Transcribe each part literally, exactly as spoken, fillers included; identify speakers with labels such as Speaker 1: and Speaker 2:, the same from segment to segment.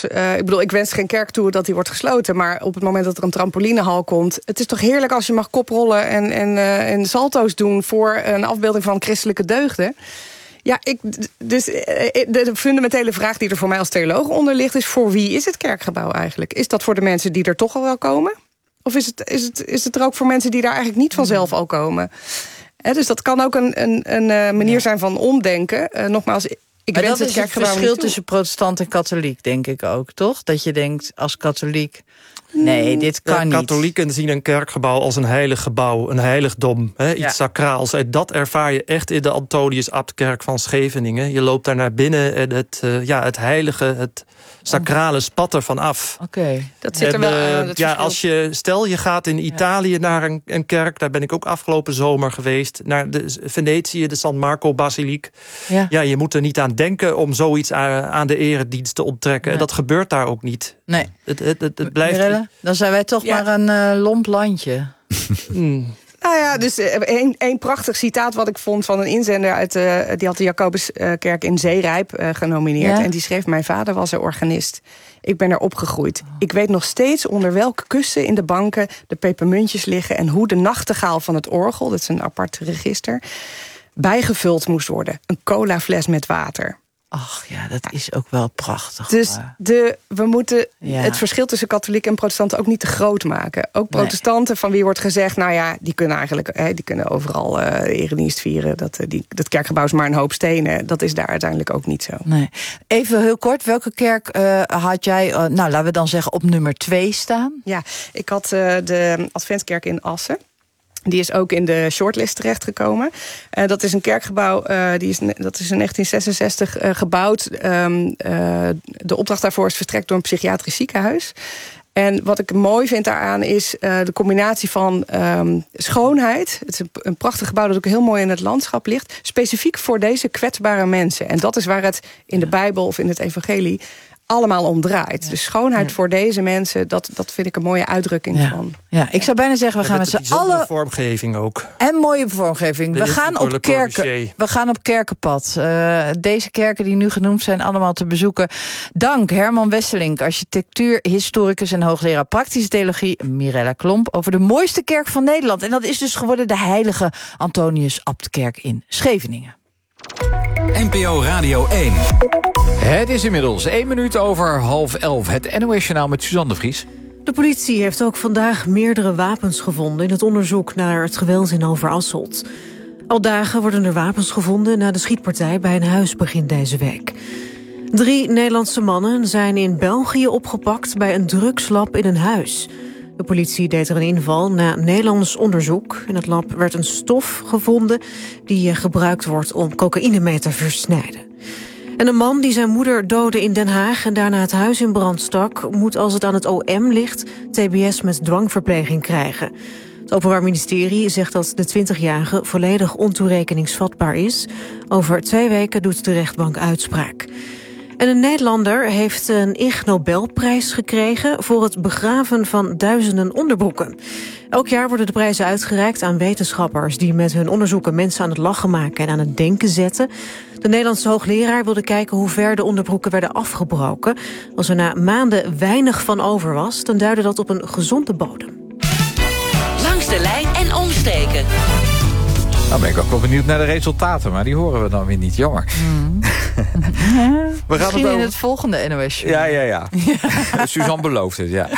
Speaker 1: Uh, ik bedoel, ik wens geen kerk toe dat die wordt gesloten, maar op het moment dat er een trampolinehal komt, het is toch heerlijk als je mag koprollen en, en, uh, en salto's doen voor een afbeelding van christelijke deugden. Ja, ik, dus de, de fundamentele vraag die er voor mij als theoloog onder ligt is, voor wie is het kerkgebouw eigenlijk? Is dat voor de mensen die er toch al wel komen? Of is het, is het, is het er ook voor mensen die daar eigenlijk niet vanzelf al komen? He, dus dat kan ook een, een, een manier zijn van omdenken. Uh, nogmaals, ik
Speaker 2: maar
Speaker 1: wens
Speaker 2: dat
Speaker 1: het
Speaker 2: is het verschil tussen protestant en katholiek, denk ik ook, toch? Dat je denkt, als katholiek, nee, dit kan
Speaker 3: ja,
Speaker 2: niet.
Speaker 3: Katholieken zien een kerkgebouw als een heilig gebouw, een heiligdom, hè, iets
Speaker 2: ja.
Speaker 3: sacraals. En dat ervaar je echt in de Antonius Abtkerk van Scheveningen. Je loopt daar naar binnen en het, uh, ja, het heilige, het sacrale spat er van af.
Speaker 2: Oké. Okay.
Speaker 1: Dat zit er wel
Speaker 3: uh,
Speaker 1: aan.
Speaker 3: Ja, als je, stel je gaat in Italië ja. naar een, een kerk, daar ben ik ook afgelopen zomer geweest, naar de Venetië, de San Marco Basiliek. Ja. ja, je moet er niet aan denken om zoiets aan, aan de eredienst te onttrekken. Nee. En dat gebeurt daar ook niet.
Speaker 2: Nee.
Speaker 3: Het, het, het, het blijft...
Speaker 2: Mirelle, dan zijn wij toch ja. maar een uh, lomp landje.
Speaker 3: hmm.
Speaker 1: Nou ja, dus een, een prachtig citaat wat ik vond van een inzender uit uh, die had de Jacobuskerk in Zeerijp uh, genomineerd. Ja? En die schreef: mijn vader was er organist. Ik ben er opgegroeid. Ik weet nog steeds onder welke kussen in de banken de pepermuntjes liggen en hoe de nachtegaal van het orgel, dat is een apart register, bijgevuld moest worden. Een colafles met water.
Speaker 2: Ach ja, dat is ook wel prachtig.
Speaker 1: Dus de, we moeten
Speaker 2: ja.
Speaker 1: het verschil tussen katholieken en protestanten ook niet te groot maken. Ook protestanten nee. van wie wordt gezegd, nou ja, die kunnen eigenlijk hè, die kunnen overal uh, eredienst vieren. Dat, die, dat kerkgebouw is maar een hoop stenen. Dat is daar uiteindelijk ook niet zo.
Speaker 2: Nee. Even heel kort, welke kerk uh, had jij, uh, nou laten we dan zeggen, op nummer twee staan?
Speaker 1: Ja, ik had uh, de Adventkerk in Assen. Die is ook in de shortlist terechtgekomen. Uh, dat is een kerkgebouw, uh, die is, dat is in negentien zesenzestig uh, gebouwd. Um, uh, de opdracht daarvoor is verstrekt door een psychiatrisch ziekenhuis. En wat ik mooi vind daaraan is uh, de combinatie van um, schoonheid. Het is een, een prachtig gebouw dat ook heel mooi in het landschap ligt. Specifiek voor deze kwetsbare mensen. En dat is waar het in de Bijbel of in het evangelie allemaal om draait. Ja. Dus schoonheid ja. voor deze mensen, dat, dat vind ik een mooie uitdrukking
Speaker 2: ja.
Speaker 1: van.
Speaker 2: Ja, ik zou bijna zeggen, we gaan met z'n allen...
Speaker 3: vormgeving ook.
Speaker 2: En mooie vormgeving. We gaan, op kerken, we gaan op kerkenpad. Uh, deze kerken die nu genoemd zijn, allemaal te bezoeken. Dank Herman Wesselink, architectuurhistoricus en hoogleraar praktische theologie, Mirella Klomp, over de mooiste kerk van Nederland. En dat is dus geworden de heilige Antonius Abtkerk in Scheveningen.
Speaker 4: N P O Radio één.
Speaker 5: Het is inmiddels één minuut over half elf. Het N O S-journaal met Suzanne de Vries.
Speaker 6: De politie heeft ook vandaag meerdere wapens gevonden in het onderzoek naar het geweld in Overasselt. Al dagen worden er wapens gevonden na de schietpartij bij een huis begin deze week. Drie Nederlandse mannen zijn in België opgepakt bij een drugslab in een huis. De politie deed er een inval na Nederlands onderzoek. In het lab werd een stof gevonden die gebruikt wordt om cocaïne mee te versnijden. En een man die zijn moeder doodde in Den Haag en daarna het huis in brand stak, moet als het aan het O M ligt T B S met dwangverpleging krijgen. Het Openbaar Ministerie zegt dat de twintigjarige volledig ontoerekeningsvatbaar is. Over twee weken doet de rechtbank uitspraak. En een Nederlander heeft een Ig Nobelprijs gekregen voor het begraven van duizenden onderbroeken. Elk jaar worden de prijzen uitgereikt aan wetenschappers die met hun onderzoeken mensen aan het lachen maken en aan het denken zetten. De Nederlandse hoogleraar wilde kijken hoe ver de onderbroeken werden afgebroken. Als er na maanden weinig van over was, dan duidde dat op een gezonde bodem.
Speaker 7: Langs de lijn en omsteken.
Speaker 5: Nou ben ik ook wel benieuwd naar de resultaten, maar die horen we dan weer niet, jammer.
Speaker 2: Mm.
Speaker 5: Ja, we gaan
Speaker 2: misschien
Speaker 5: het over...
Speaker 2: in het volgende N O S.
Speaker 5: Ja, ja, ja. ja. Suzanne belooft het, ja.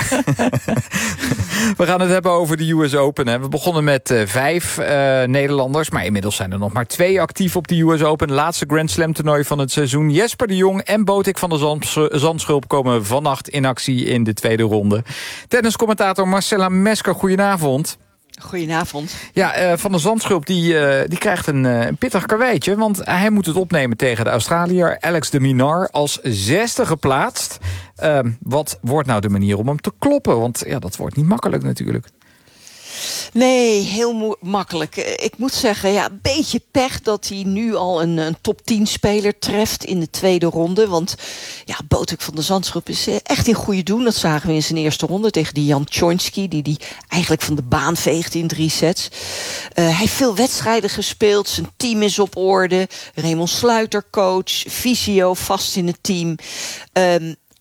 Speaker 5: We gaan het hebben over de U S Open. Hè. We begonnen met uh, vijf uh, Nederlanders, maar inmiddels zijn er nog maar twee actief op de U S Open. Laatste Grand Slam toernooi van het seizoen. Jesper de Jong en Botik van der Zandschulp komen vannacht in actie in de tweede ronde. Tenniscommentator Marcella Mesker, goedenavond.
Speaker 8: Goedenavond.
Speaker 5: Ja, uh, Van der Zandschulp die, uh, die krijgt een, uh, een pittig karweitje, want hij moet het opnemen tegen de Australiër Alex de Minaur als zesde geplaatst. Uh, wat wordt nou de manier om hem te kloppen? Want ja, dat wordt niet makkelijk natuurlijk.
Speaker 8: Nee, heel mo- makkelijk. Ik moet zeggen, ja, een beetje pech dat hij nu al een, een top tien speler treft in de tweede ronde. Want ja, Botik van der Zandschulp is echt in goede doen. Dat zagen we in zijn eerste ronde tegen die Jan Tjornski, die die eigenlijk van de baan veegde in drie sets. Uh, hij heeft veel wedstrijden gespeeld. Zijn team is op orde. Raymond Sluiter coach. Fysio vast in het team. Um,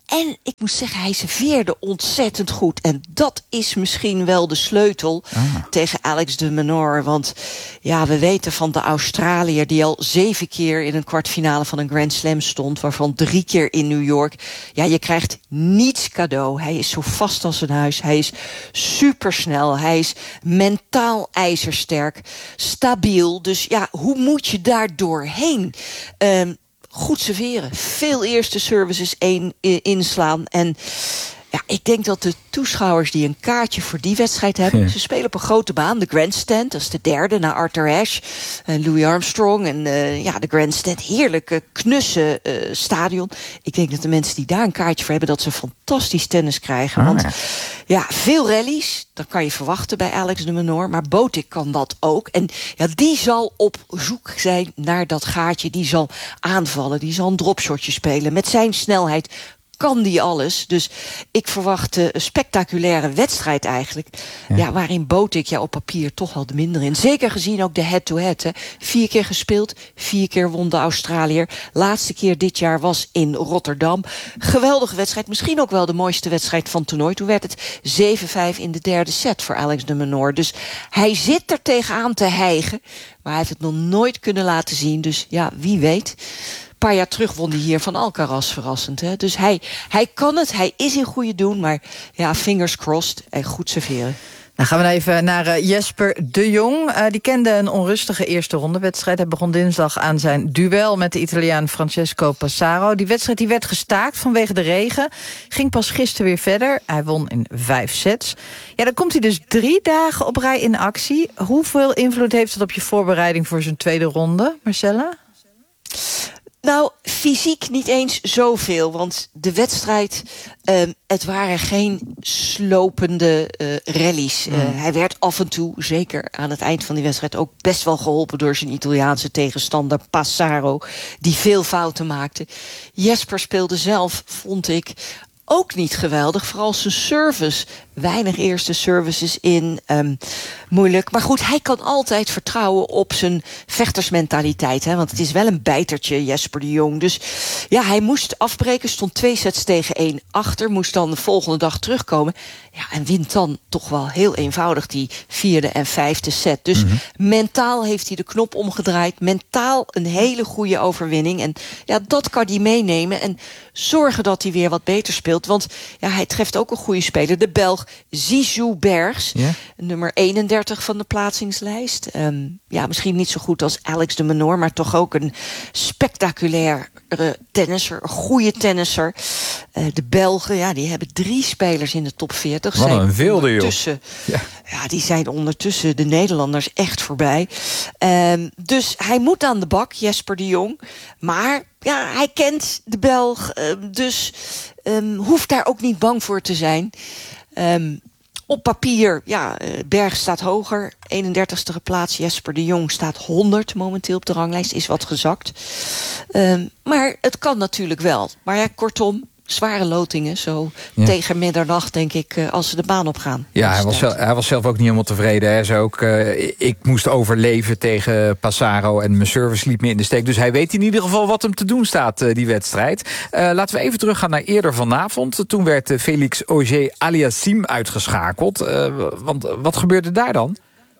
Speaker 8: En ik moet zeggen, hij serveerde ontzettend goed. En dat is misschien wel de sleutel ah. tegen Alex de Minaur. Want ja, we weten van de Australiër die al zeven keer in een kwartfinale van een Grand Slam stond, waarvan drie keer in New York. Ja, je krijgt niets cadeau. Hij is zo vast als een huis. Hij is supersnel. Hij is mentaal ijzersterk. Stabiel. Dus ja, hoe moet je daar doorheen? Um, Goed serveren. Veel eerste services één inslaan. En ja, ik denk dat de toeschouwers die een kaartje voor die wedstrijd hebben, ja. Ze spelen op een grote baan, de Grandstand. Dat is de derde na Arthur Ashe en Louis Armstrong. En uh, ja, de Grandstand, heerlijke, knusse uh, stadion. Ik denk dat de mensen die daar een kaartje voor hebben, dat ze fantastisch tennis krijgen.
Speaker 5: Ah,
Speaker 8: Want
Speaker 5: ja.
Speaker 8: ja, veel rallies, dat kan je verwachten bij Alex de Minaur. Maar Botic kan dat ook. En ja, die zal op zoek zijn naar dat gaatje. Die zal aanvallen, die zal een dropshotje spelen. Met zijn snelheid kan die alles. Dus ik verwacht een spectaculaire wedstrijd eigenlijk. Ja. Ja, waarin Botic ja op papier toch wel de minder in. Zeker gezien ook de head-to-head. Hè. Vier keer gespeeld, vier keer won de Australiër. Laatste keer dit jaar was in Rotterdam. Geweldige wedstrijd. Misschien ook wel de mooiste wedstrijd van het toernooi. Toen werd het zeven vijf in de derde set voor Alex de Minaur. Dus hij zit er tegenaan te hijgen. Maar hij heeft het nog nooit kunnen laten zien. Dus ja, wie weet. Een paar jaar terug won hij hier van Alcaraz verrassend. Hè? Dus hij, hij kan het, hij is in goede doen. Maar ja, fingers crossed en goed serveren.
Speaker 2: Dan gaan we even naar uh, Jesper de Jong. Uh, die kende een onrustige eerste rondewedstrijd. Hij begon dinsdag aan zijn duel met de Italiaan Francesco Passaro. Die wedstrijd die werd gestaakt vanwege de regen. Ging pas gisteren weer verder. Hij won in vijf sets. Ja, dan komt hij dus drie dagen op rij in actie. Hoeveel invloed heeft dat op je voorbereiding voor zijn tweede ronde, Marcella?
Speaker 8: Nou, fysiek niet eens zoveel, want de wedstrijd, uh, het waren geen slopende uh, rallies. Uh, mm. Hij werd af en toe, zeker aan het eind van die wedstrijd, ook best wel geholpen door zijn Italiaanse tegenstander Passaro, die veel fouten maakte. Jesper speelde zelf, vond ik, ook niet geweldig. Vooral zijn service. Weinig eerste services in. Um, moeilijk. Maar goed, hij kan altijd vertrouwen op zijn vechtersmentaliteit. Hè? Want het is wel een bijtertje, Jesper de Jong. Dus ja, hij moest afbreken. Stond twee sets tegen één achter. Moest dan de volgende dag terugkomen. Ja, en wint dan toch wel heel eenvoudig die vierde en vijfde set. Dus mm-hmm. mentaal heeft hij de knop omgedraaid. Mentaal een hele goede overwinning. En ja, dat kan hij meenemen. En zorgen dat hij weer wat beter speelt. Want ja, hij treft ook een goede speler. De Belg Zizou Bergs. Yeah. Nummer eenendertig van de plaatsingslijst. Um, ja, misschien niet zo goed als Alex de Minaur. Maar toch ook een spectaculair uh, tennisser. Een goede tennisser. Uh, de Belgen, ja, die hebben drie spelers in de top veertig.
Speaker 5: Wat een wilde, joh.
Speaker 8: Ja. ja, die zijn ondertussen de Nederlanders echt voorbij. Um, dus hij moet aan de bak, Jesper de Jong. Maar ja, hij kent de Belg. Um, dus um, hoeft daar ook niet bang voor te zijn. Um, op papier, ja, Berg staat hoger. eenendertigste geplaatst. Jesper de Jong staat honderd momenteel op de ranglijst. Is wat gezakt. Um, maar het kan natuurlijk wel. Maar ja, kortom, zware lotingen, zo ja. tegen middernacht, denk ik, als ze de baan op gaan.
Speaker 5: Ja, hij was, zelf, hij was zelf ook niet helemaal tevreden. Hij zei ook, uh, ik moest overleven tegen Passaro en mijn service liep me in de steek. Dus hij weet in ieder geval wat hem te doen staat, uh, die wedstrijd. Uh, laten we even teruggaan naar eerder vanavond. Toen werd uh, Felix Auger-Aliassime uitgeschakeld. Uh, want wat gebeurde daar dan?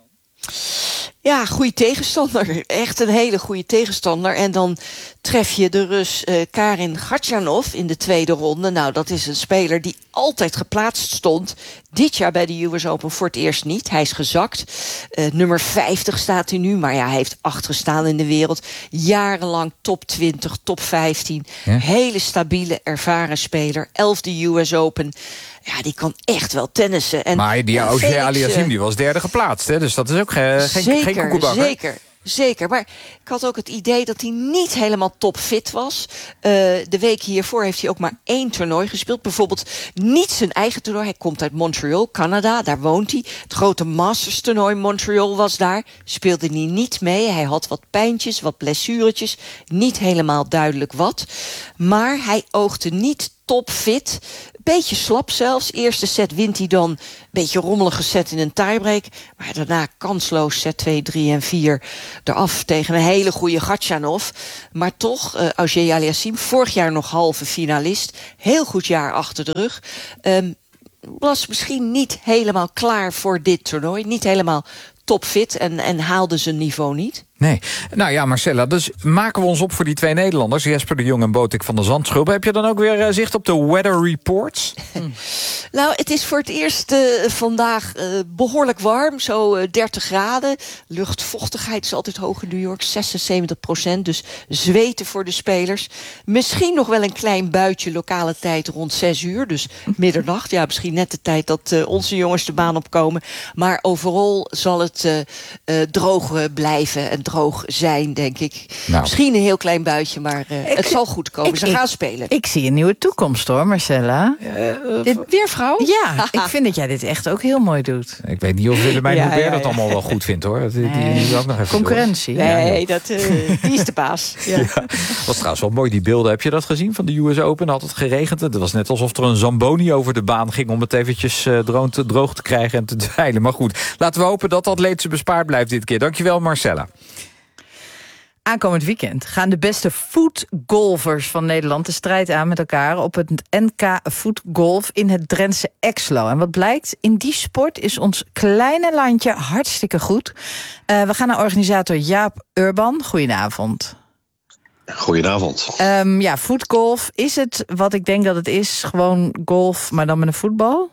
Speaker 8: Ja, goede tegenstander. Echt een hele goede tegenstander. En dan tref je de Rus uh, Karin Khachanov in de tweede ronde. Nou, dat is een speler die altijd geplaatst stond. Dit jaar bij de U S Open voor het eerst niet. Hij is gezakt. Uh, nummer vijftig staat hij nu. Maar ja, hij heeft acht gestaan in de wereld. Jarenlang top twintig, top vijftien. Ja. Hele stabiele, ervaren speler. Elfde U S Open. Ja, die kan echt wel tennissen. En
Speaker 5: maar die ja, Auger-Aliassime die was derde geplaatst. Hè? Dus dat is ook uh, geen,
Speaker 8: zeker,
Speaker 5: geen koekenbakker.
Speaker 8: Zeker, zeker. Maar ik had ook het idee dat hij niet helemaal topfit was. Uh, de week hiervoor heeft hij ook maar één toernooi gespeeld. Bijvoorbeeld niet zijn eigen toernooi. Hij komt uit Montreal, Canada. Daar woont hij. Het grote Masters toernooi Montreal was daar. Speelde hij niet mee. Hij had wat pijntjes, wat blessuretjes. Niet helemaal duidelijk wat. Maar hij oogde niet topfit. beetje slap zelfs. Eerste set wint hij dan. Een beetje rommelige set in een tiebreak. Maar daarna kansloos set twee, drie en vier eraf tegen een hele goede Gatchanov. Maar toch, uh, Auger-Aliassime, vorig jaar nog halve finalist. Heel goed jaar achter de rug. Um, was misschien niet helemaal klaar voor dit toernooi. Niet helemaal topfit en, en haalde zijn niveau niet.
Speaker 5: Nee. Nou ja, Marcella, dus maken we ons op voor die twee Nederlanders, Jesper de Jong en Botik van der Zandschulp. Heb je dan ook weer uh, zicht op de weather reports?
Speaker 8: Hm. Nou, het is voor het eerst uh, vandaag uh, behoorlijk warm, zo uh, dertig graden. Luchtvochtigheid is altijd hoog in New York, zesenzeventig procent. Dus zweten voor de spelers. Misschien nog wel een klein buitje lokale tijd rond zes uur, dus middernacht. Ja, misschien net de tijd dat uh, onze jongens de baan opkomen. Maar overal zal het uh, uh, droog uh, blijven en droog zijn, denk ik. Nou. Misschien een heel klein buitje, maar uh, ik, het zal goed komen. Ik, Ze gaan
Speaker 2: ik,
Speaker 8: spelen.
Speaker 2: Ik zie een nieuwe toekomst, hoor, Marcella.
Speaker 8: Uh, uh, dit, weer vrouw?
Speaker 2: Ja, ik vind dat jij dit echt ook heel mooi doet.
Speaker 5: Ik weet niet of Willemijn ja, Hubert ja, ja. dat allemaal wel goed vindt, hoor. Die,
Speaker 2: nee.
Speaker 5: die, die ook nog even
Speaker 2: Concurrentie.
Speaker 8: Door. Nee, dat, uh, die is de baas. Ja.
Speaker 5: Ja. Was trouwens wel mooi, die beelden. Heb je dat gezien van de U S Open? Had het geregend? Het was net alsof er een Zamboni over de baan ging om het eventjes uh, droog, te, droog te krijgen en te dweilen. Maar goed, laten we hopen dat dat atletische bespaard blijft dit keer. Dankjewel, Marcella.
Speaker 2: Aankomend weekend gaan de beste voetgolfers van Nederland de strijd aan met elkaar op het N K Voetgolf in het Drentse Exlo. En wat blijkt, in die sport is ons kleine landje hartstikke goed. Uh, we gaan naar organisator Jaap Urban. Goedenavond.
Speaker 9: Goedenavond.
Speaker 2: Um, ja, voetgolf, is het wat ik denk dat het is? Gewoon golf, maar dan met een voetbal?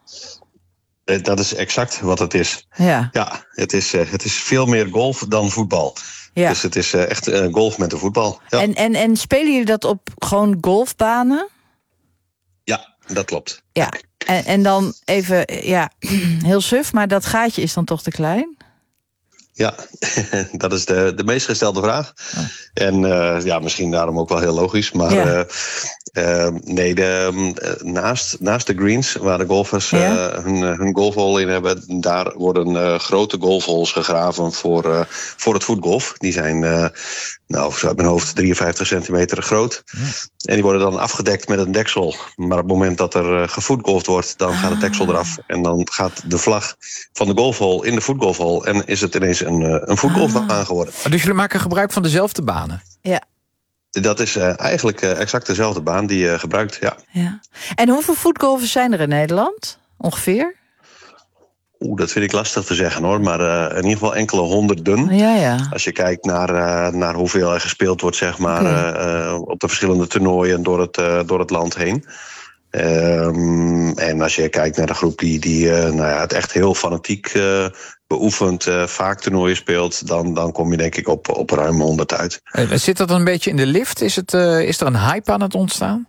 Speaker 9: Dat is exact wat het is.
Speaker 2: Ja,
Speaker 9: ja het, is, uh, het is veel meer golf dan voetbal. Ja. Dus het is uh, echt uh, golf met de voetbal. Ja.
Speaker 2: En, en, en spelen jullie dat op gewoon golfbanen?
Speaker 9: Ja, dat klopt.
Speaker 2: Ja, en, en dan even, ja, heel suf, maar dat gaatje is dan toch te klein?
Speaker 9: Ja, dat is de, de meest gestelde vraag. Oh. En uh, ja, misschien daarom ook wel heel logisch. Maar ja. uh, uh, nee, de, uh, naast, naast de greens, waar de golfers uh, ja. hun, hun golfhole in hebben, daar worden uh, grote golfholes gegraven voor, uh, voor het voetgolf. Die zijn, uh, nou, zo uit mijn hoofd, drieënvijftig centimeter groot. Ja. En die worden dan afgedekt met een deksel. Maar op het moment dat er uh, gevoetgolfd wordt, dan ah. gaat het deksel eraf. En dan gaat de vlag van de golfhole in de voetgolfhole. En is het ineens een, uh, een voetgolfbaan ah. geworden.
Speaker 5: Dus jullie maken gebruik van dezelfde banen?
Speaker 2: Ja.
Speaker 9: Dat is uh, eigenlijk uh, exact dezelfde baan die je uh, gebruikt, ja.
Speaker 2: ja. En hoeveel voetgolfers zijn er in Nederland? Ongeveer?
Speaker 9: Oeh, dat vind ik lastig te zeggen, hoor. Maar uh, in ieder geval enkele honderden.
Speaker 2: Ja, ja.
Speaker 9: Als je kijkt naar, uh, naar hoeveel er gespeeld wordt, zeg maar, okay. uh, op de verschillende toernooien door het, uh, door het land heen. Um, en als je kijkt naar de groep die, die uh, nou ja, het echt heel fanatiek uh, beoefent, uh, vaak toernooien speelt, dan, dan kom je denk ik op, op ruim honderd uit.
Speaker 5: Uh, zit dat een beetje in de lift? Is, het, uh, is er een hype aan het ontstaan?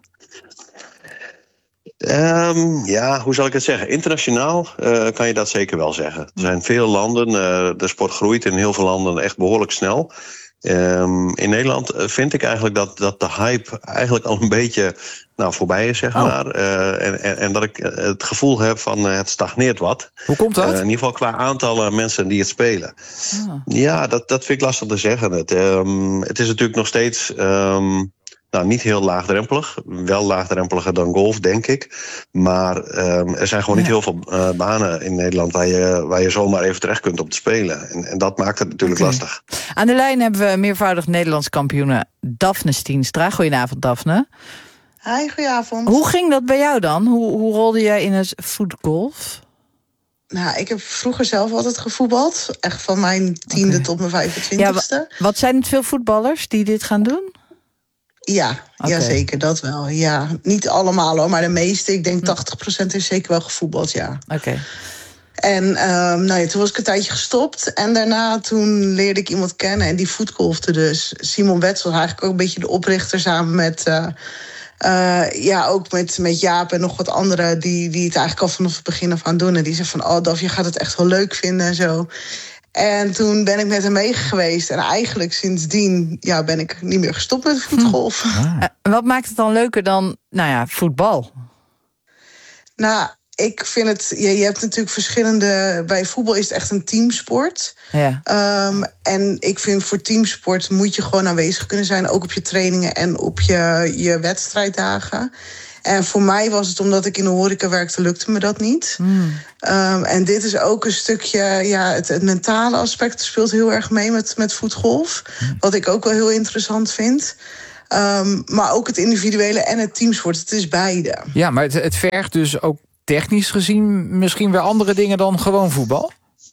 Speaker 9: Um, ja, hoe zal ik het zeggen? Internationaal uh, kan je dat zeker wel zeggen. Er zijn veel landen, uh, de sport groeit in heel veel landen echt behoorlijk snel. Um, in Nederland vind ik eigenlijk dat, dat de hype eigenlijk al een beetje nou, voorbij is, zeg maar. Oh. Uh, en, en, en dat ik het gevoel heb van uh, het stagneert wat.
Speaker 5: Hoe komt dat? Uh,
Speaker 9: in ieder geval qua aantallen mensen die het spelen. Oh. Ja, dat, dat vind ik lastig te zeggen. Het, um, het is natuurlijk nog steeds um, nou, niet heel laagdrempelig. Wel laagdrempeliger dan golf, denk ik. Maar um, er zijn gewoon niet ja. heel veel uh, banen in Nederland waar je, waar je zomaar even terecht kunt om te spelen. En, en dat maakt het natuurlijk okay. lastig.
Speaker 2: Aan de lijn hebben we meervoudig Nederlands kampioene Daphne Stienstra. Goedenavond, Daphne.
Speaker 10: Hi, goedenavond.
Speaker 2: Hoe ging dat bij jou dan? Hoe, hoe rolde jij in het voetgolf?
Speaker 10: Nou, ik heb vroeger zelf altijd gevoetbald. Echt van mijn tiende okay. tot mijn vijfentwintigste.
Speaker 2: Ja, wat zijn het veel voetballers die dit gaan doen?
Speaker 10: Ja, okay. ja, zeker, dat wel. Ja, niet allemaal hoor, maar de meeste. Ik denk tachtig procent is zeker wel gevoetbald, ja.
Speaker 2: Oké. Okay.
Speaker 10: En um, nou ja, toen was ik een tijdje gestopt. En daarna toen leerde ik iemand kennen en die voetgolfde dus. Simon Wetzel, eigenlijk ook een beetje de oprichter samen met... Uh, Uh, ja, ook met, met Jaap en nog wat anderen die, die het eigenlijk al vanaf het begin af aan doen. En die zei van, oh Daf, je gaat het echt wel leuk vinden en zo. En toen ben ik met hem mee geweest. En eigenlijk sindsdien ja, ben ik niet meer gestopt met voetgolf.
Speaker 2: Hm. Ah. Uh, wat maakt het dan leuker dan, nou ja, voetbal?
Speaker 10: Nou, ik vind het... Je, je hebt natuurlijk verschillende... Bij voetbal is het echt een teamsport.
Speaker 2: Ja.
Speaker 10: Um, en ik vind voor teamsport moet je gewoon aanwezig kunnen zijn. Ook op je trainingen en op je, je wedstrijddagen. En voor mij was het, omdat ik in de horeca werkte, lukte me dat niet. Mm. Um, en dit is ook een stukje, ja, het, het mentale aspect speelt heel erg mee met, met voetgolf. Mm. Wat ik ook wel heel interessant vind. Um, maar ook het individuele en het teamsport, het is beide.
Speaker 5: Ja, maar het, het vergt dus ook technisch gezien misschien weer andere dingen dan gewoon voetbal?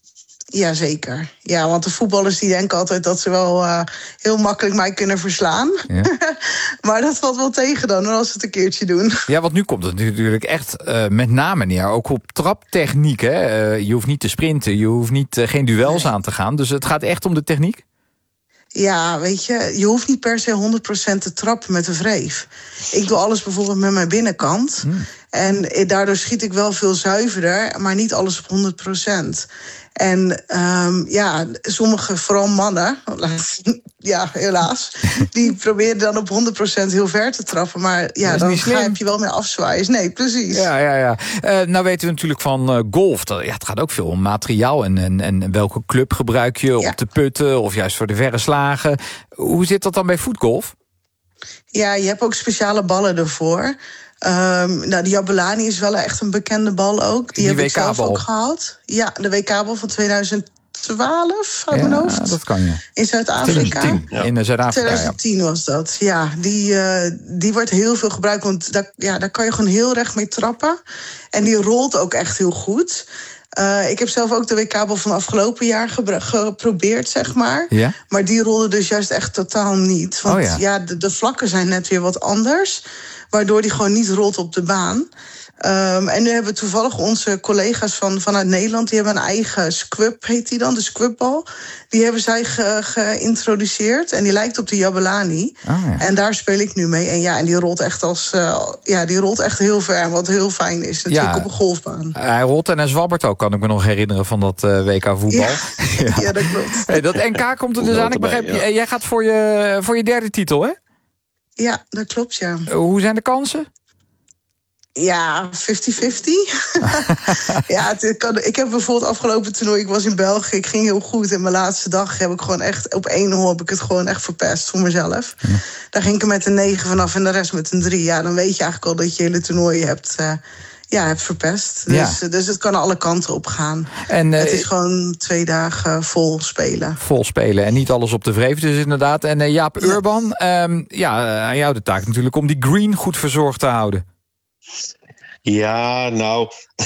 Speaker 10: Jazeker. Ja, want de voetballers die denken altijd dat ze wel uh, heel makkelijk mij kunnen verslaan. Ja. Maar dat valt wel tegen dan, als ze het een keertje doen.
Speaker 5: Ja, want nu komt het natuurlijk echt uh, met name neer ook op traptechniek. Hè? Uh, je hoeft niet te sprinten, je hoeft niet, uh, geen duels nee. aan te gaan. Dus het gaat echt om de techniek?
Speaker 10: Ja, weet je, je hoeft niet per se honderd procent te trappen met een wreef. Ik doe alles bijvoorbeeld met mijn binnenkant. Hmm. En daardoor schiet ik wel veel zuiverder, maar niet alles op honderd procent. En um, ja, sommige, vooral mannen, ja, helaas, die proberen dan op honderd procent heel ver te trappen. Maar ja, dan heb je wel meer afzwaaiers. Nee, precies.
Speaker 5: Ja, ja, ja. Uh, nou weten we natuurlijk van uh, golf. Dat, ja, het gaat ook veel om materiaal. En, en, en welke club gebruik je ja. op de putten of juist voor de verre slagen. Hoe zit dat dan bij voetgolf?
Speaker 10: Ja, je hebt ook speciale ballen ervoor. Um, nou, de Jabulani is wel echt een bekende bal ook. Die, die heb ik zelf ook gehad. Ja, de W K-bal van tweeduizend twaalf, uit ja, mijn hoofd.
Speaker 5: Dat kan je.
Speaker 10: In Zuid-Afrika.
Speaker 5: twintig tien, ja. In Zuid-Afrika,
Speaker 10: twintig tien ja. was dat. Ja, die, uh, die wordt heel veel gebruikt. Want daar, ja, daar kan je gewoon heel recht mee trappen. En die rolt ook echt heel goed. Uh, ik heb zelf ook de W K-bal van afgelopen jaar gebru- geprobeerd, zeg maar. Ja? Maar die rolde dus juist echt totaal niet. Want oh ja. Ja, de, de vlakken zijn net weer wat anders. Waardoor die gewoon niet rolt op de baan. Um, en nu hebben toevallig onze collega's van, vanuit Nederland... die hebben een eigen squib, heet die dan, de squibbal. Die hebben zij ge, geïntroduceerd. En die lijkt op de Jabulani. Oh, ja. En daar speel ik nu mee. En ja, en die rolt echt als uh, ja, die rolt echt heel ver. Wat heel fijn is, natuurlijk ja, op een golfbaan.
Speaker 5: Hij rolt en hij zwabbert ook, kan ik me nog herinneren... van dat uh, W K voetbal. Ja,
Speaker 10: ja. ja dat klopt.
Speaker 5: Hey, dat N K komt er dus aan. Ik begrijp, ja. Jij gaat voor je, voor je derde titel, hè?
Speaker 10: Ja, dat klopt, ja.
Speaker 5: Hoe zijn de kansen?
Speaker 10: Ja, vijftig vijftig. Ja, het kan, ik heb bijvoorbeeld afgelopen toernooi... ik was in België, ik ging heel goed. En mijn laatste dag heb ik gewoon echt... op één hol heb ik het gewoon echt verpest voor mezelf. Ja. Daar ging ik er met een negen vanaf en de rest met een drie. Ja, dan weet je eigenlijk al dat je hele toernooi hebt... Uh, Ja, hebt verpest. Dus, ja. dus het kan alle kanten op gaan. En, uh, het is gewoon twee dagen vol spelen.
Speaker 5: Vol spelen en niet alles op de wreef dus inderdaad. En uh, Jaap ja. Urban, um, ja, aan jou de taak natuurlijk... om die green goed verzorgd te houden.
Speaker 9: Ja, nou,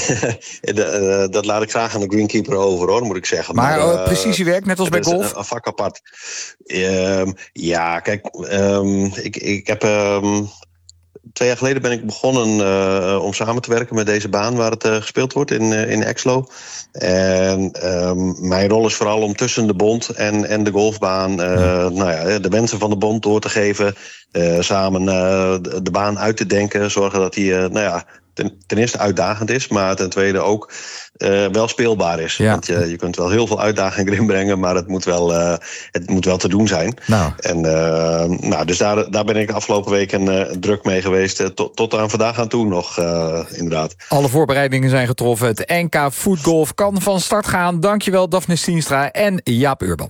Speaker 9: dat laat ik graag aan de greenkeeper over, hoor, moet ik zeggen.
Speaker 5: Maar, maar uh, precisiewerk, net als bij golf?
Speaker 9: Een, een vak apart. Um, ja, kijk, um, ik, ik heb... Um, Twee jaar geleden ben ik begonnen uh, om samen te werken met deze baan waar het uh, gespeeld wordt in, uh, in Exlo. En um, mijn rol is vooral om tussen de bond en, en de golfbaan uh, ja. Nou ja, de wensen van de bond door te geven. Uh, samen uh, de, de baan uit te denken. Zorgen dat die uh, nou ja, ten, ten eerste uitdagend is, maar ten tweede ook uh, wel speelbaar is. Ja. Want je, je kunt wel heel veel uitdagingen erin brengen, maar het moet wel, uh, het moet wel te doen zijn. Nou. En, uh, nou, dus daar, daar ben ik afgelopen week een, uh, druk mee geweest. Uh, tot, tot aan vandaag aan toe nog, uh, inderdaad.
Speaker 5: Alle voorbereidingen zijn getroffen. Het N K voetgolf kan van start gaan. Dankjewel Daphne Stienstra en Jaap Urban.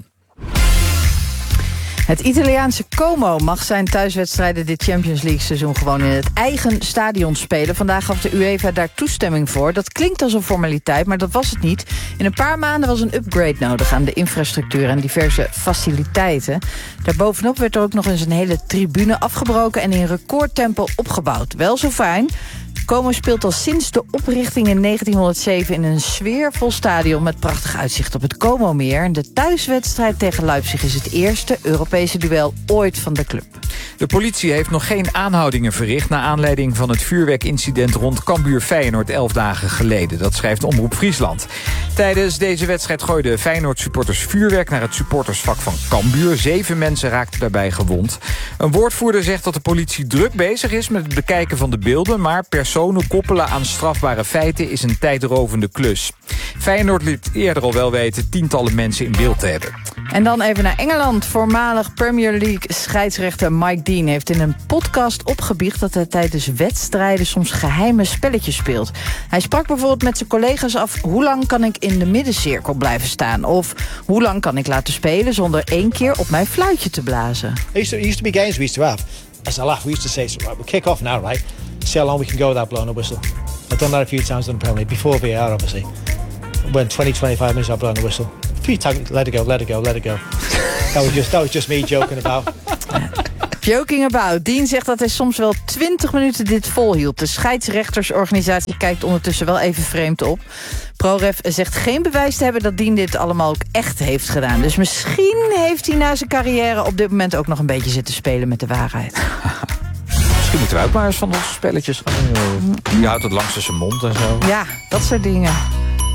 Speaker 2: Het Italiaanse Como mag zijn thuiswedstrijden dit Champions League seizoen gewoon in het eigen stadion spelen. Vandaag gaf de UEFA daar toestemming voor. Dat klinkt als een formaliteit, maar dat was het niet. In een paar maanden was een upgrade nodig aan de infrastructuur en diverse faciliteiten. Daarbovenop werd er ook nog eens een hele tribune afgebroken en in recordtempo opgebouwd. Wel zo fijn. Como speelt al sinds de oprichting in negentienhonderdzeven in een sfeervol stadion met prachtig uitzicht op het Como-meer. De thuiswedstrijd tegen Leipzig is het eerste Europese duel ooit van de club.
Speaker 5: De politie heeft nog geen aanhoudingen verricht naar aanleiding van het vuurwerkincident rond Cambuur Feyenoord elf dagen geleden. Dat schrijft Omroep Friesland. Tijdens deze wedstrijd gooiden Feyenoord-supporters vuurwerk naar het supportersvak van Cambuur. Zeven mensen raakten daarbij gewond. Een woordvoerder zegt dat de politie druk bezig is met het bekijken van de beelden, maar personen koppelen aan strafbare feiten is een tijdrovende klus. Feyenoord liet eerder al wel weten tientallen mensen in beeld te hebben.
Speaker 2: En dan even naar Engeland. Voormalig Premier League scheidsrechter Mike Dean heeft in een podcast opgebiecht dat hij tijdens wedstrijden soms geheime spelletjes speelt. Hij sprak bijvoorbeeld met zijn collega's af hoe lang kan ik in de middencirkel blijven staan? Of hoe lang kan ik laten spelen zonder één keer op mijn fluitje te blazen?
Speaker 11: It used to, it used to be games we used to have. As a laugh, we used to say, right, we'll kick off now, right? see how long we can go without blowing a whistle. I've done that a few times in the Premier League, before V A R obviously. When twenty, twenty-five minutes I've blown a whistle. A few times, let it go, let it go, let it go. that, was just, that was just me joking about.
Speaker 2: Joking about. Dien zegt dat hij soms wel twintig minuten dit volhield. De scheidsrechtersorganisatie kijkt ondertussen wel even vreemd op. ProRef zegt geen bewijs te hebben dat Dien dit allemaal ook echt heeft gedaan. Dus misschien heeft hij na zijn carrière op dit moment ook nog een beetje zitten spelen met de waarheid.
Speaker 5: Misschien moeten we ook maar eens van onze spelletjes gaan. Die houdt het langs zijn mond en zo.
Speaker 2: Ja, dat soort dingen.